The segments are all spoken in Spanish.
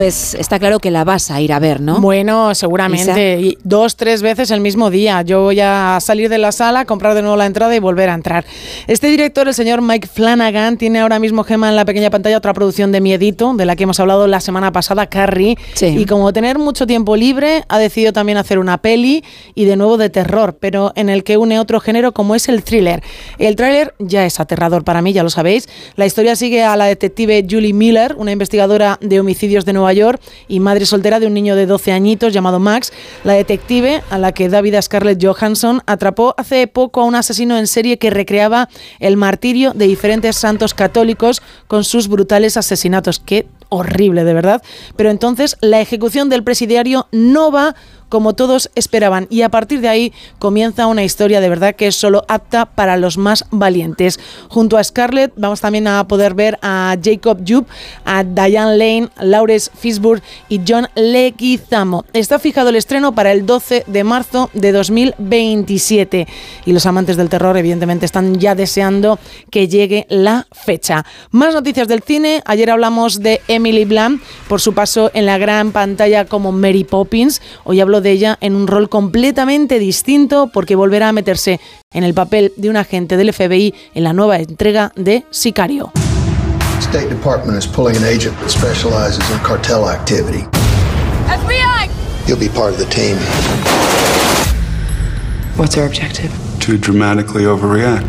Pues está claro que la vas a ir a ver, ¿no? Bueno, seguramente. Y 2-3 veces el mismo día. Yo voy a salir de la sala, comprar de nuevo la entrada y volver a entrar. Este director, el señor Mike Flanagan, tiene ahora mismo, Gemma, en la pequeña pantalla otra producción de miedito, de la que hemos hablado la semana pasada, Carrie. Sí. Y como tener mucho tiempo libre, ha decidido también hacer una peli y de nuevo de terror, pero en el que une otro género como es el thriller. El tráiler ya es aterrador para mí, ya lo sabéis. La historia sigue a la detective Julie Miller, una investigadora de homicidios de Nueva York y madre soltera de un niño de 12 añitos llamado Max. La detective, a la que da vida Scarlett Johansson, atrapó hace poco a un asesino en serie que recreaba el martirio de diferentes santos católicos con sus brutales asesinatos. ¡Qué horrible, de verdad! Pero entonces la ejecución del presidiario no va como todos esperaban, y a partir de ahí comienza una historia de verdad que es solo apta para los más valientes. Junto a Scarlett vamos también a poder ver a Jacob Jupp, a Diane Lane, Lawrence Fishburne y John Leguizamo. Está fijado el estreno para el 12 de marzo de 2027 y los amantes del terror evidentemente están ya deseando que llegue la fecha. Más noticias del cine. Ayer hablamos de Emily Blunt por su paso en la gran pantalla como Mary Poppins. Hoy hablo de ella en un rol completamente distinto porque volverá a meterse en el papel de un agente del FBI en la nueva entrega de Sicario. State Department is pulling an agent that specializes in cartel activity. FBI! You'll be part of the team. What's our objective? To dramatically overreact.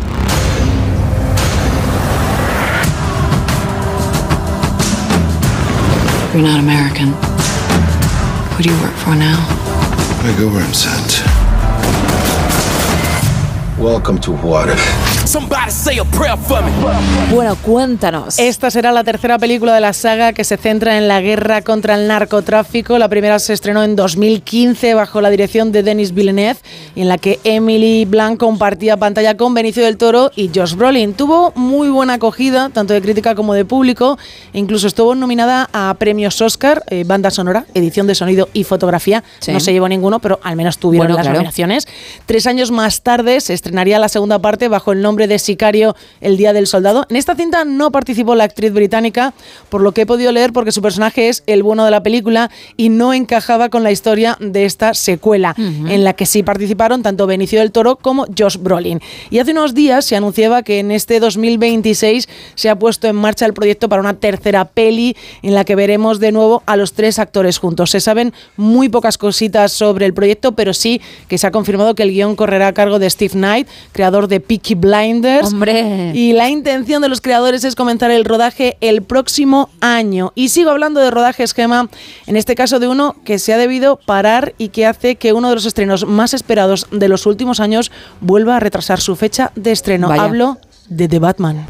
You're not American. Who do you work for now? I go where I'm sent. Welcome to What If. Bueno, cuéntanos. Esta será la tercera película de la saga que se centra en la guerra contra el narcotráfico. La primera se estrenó en 2015 bajo la dirección de Denis Villeneuve, en la que Emily Blunt compartía pantalla con Benicio del Toro y Josh Brolin. Tuvo muy buena acogida, tanto de crítica como de público. Incluso estuvo nominada a premios Oscar, banda sonora, edición de sonido y fotografía. Sí. No se llevó ninguno, pero al menos tuvieron las nominaciones. 3 años más tarde se estrenaría la segunda parte bajo el nombre de Sicario, el Día del Soldado. En esta cinta no participó la actriz británica, por lo que he podido leer, porque su personaje es el bueno de la película y no encajaba con la historia de esta secuela, en la que sí participaron tanto Benicio del Toro como Josh Brolin. Y hace unos días se anunciaba que en este 2026 se ha puesto en marcha el proyecto para una tercera peli en la que veremos de nuevo a los 3 actores juntos. Se saben muy pocas cositas sobre el proyecto, pero sí que se ha confirmado que el guión correrá a cargo de Steve Knight, creador de Peaky Blinders. ¡Hombre! Y la intención de los creadores es comenzar el rodaje el próximo año. Y sigo hablando de rodajes, Gemma, en este caso de uno que se ha debido parar y que hace que uno de los estrenos más esperados de los últimos años vuelva a retrasar su fecha de estreno. Vaya. Hablo de The Batman.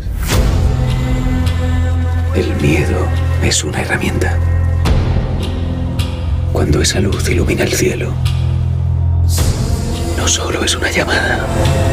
El miedo es una herramienta. Cuando esa luz ilumina el cielo, no solo es una llamada,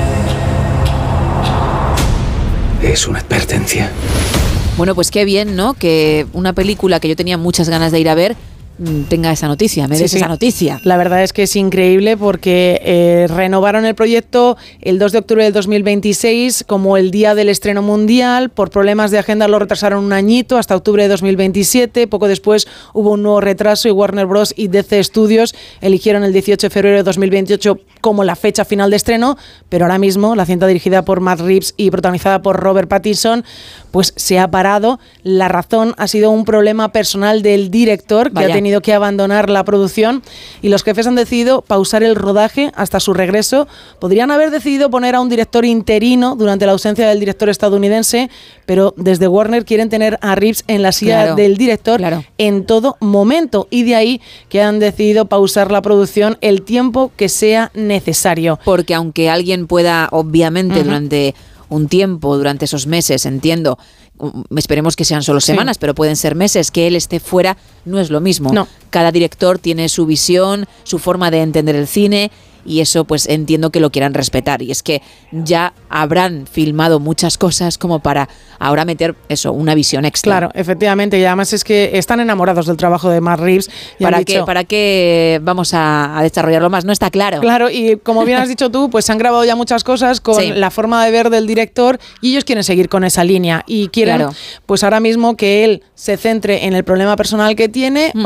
es una advertencia. Bueno, pues qué bien, ¿no? Que una película que yo tenía muchas ganas de ir a ver tenga esa noticia, me des esa noticia. La verdad es que es increíble porque renovaron el proyecto el 2 de octubre del 2026 como el día del estreno mundial. Por problemas de agenda lo retrasaron un añito hasta octubre de 2027. Poco después hubo un nuevo retraso y Warner Bros. Y DC Studios eligieron el 18 de febrero de 2028 como la fecha final de estreno, pero ahora mismo la cinta dirigida por Matt Reeves y protagonizada por Robert Pattinson pues se ha parado. La razón ha sido un problema personal del director que ha tenido que abandonar la producción y los jefes han decidido pausar el rodaje hasta su regreso. Podrían haber decidido poner a un director interino durante la ausencia del director estadounidense, pero desde Warner quieren tener a Reeves en la silla del director en todo momento y de ahí que han decidido pausar la producción el tiempo que sea necesario. Porque aunque alguien pueda, obviamente, durante un tiempo, durante esos meses, entiendo, esperemos que sean solo semanas, pero pueden ser meses, que él esté fuera, no es lo mismo. No. Cada director tiene su visión, su forma de entender el cine y eso pues entiendo que lo quieran respetar. Y es que ya habrán filmado muchas cosas como para ahora meter eso, una visión extra. Claro, efectivamente, y además es que están enamorados del trabajo de Matt Reeves. ¿Para qué vamos a desarrollarlo más? No está claro. Claro, y como bien has dicho tú, pues se han grabado ya muchas cosas con la forma de ver del director y ellos quieren seguir con esa línea y quieren pues ahora mismo que él se centre en el problema personal que tiene,